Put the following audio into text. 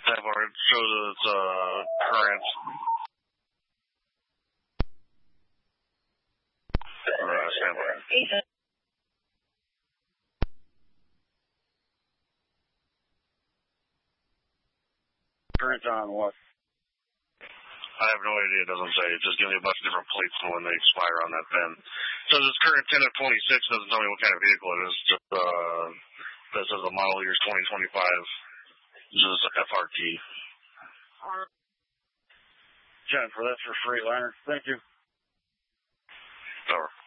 That one shows its current. Standby. Current on what? I have no idea. It doesn't say. It just gives me a bunch of different plates for when they expire on that pen. So this current 10 of 26 doesn't tell me what kind of vehicle it is. Just that says the model year is 2025. This is FRT. Jennifer, that's for Freightliner. Thank you. Over.